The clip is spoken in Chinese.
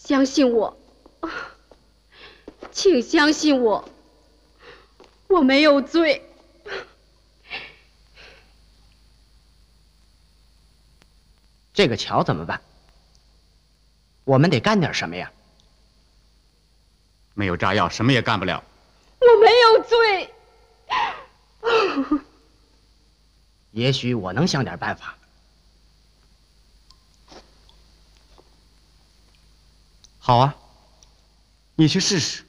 相信我，请相信我，我没有罪。 这个桥怎么办？我们得干点什么呀？ 没有炸药，什么也干不了。 我没有罪。 也许我能想点办法。 好啊，你去试试。